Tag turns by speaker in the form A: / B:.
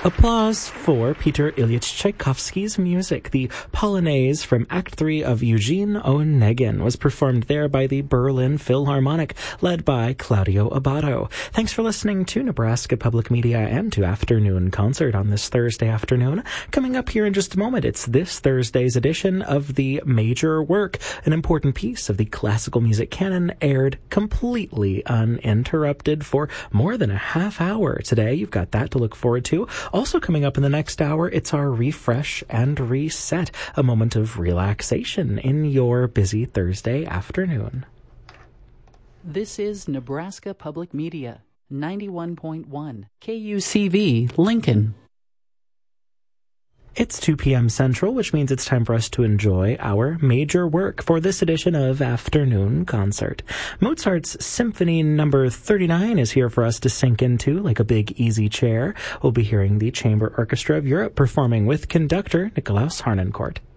A: Applause for Peter Ilyich Tchaikovsky's music. The Polonaise from Act 3 of Eugene Onegin was performed there by the Berlin Philharmonic, led by Claudio Abbado. Thanks for listening to Nebraska Public Media and to Afternoon Concert on this Thursday afternoon. Coming up here in just a moment, it's this Thursday's edition of the Major Work, an important piece of the classical music canon aired completely uninterrupted for more than a half hour today. You've got that to look forward to. Also coming up in the next hour, it's our Refresh and Reset, a moment of relaxation in your busy Thursday afternoon.
B: This is Nebraska Public Media, 91.1 KUCV, Lincoln.
A: It's 2 p.m. Central, which means it's time for us to enjoy our major work for this edition of Afternoon Concert. Mozart's Symphony No. 39 is here for us to sink into like a big easy chair. We'll be hearing the Chamber Orchestra of Europe performing with conductor Nikolaus Harnoncourt.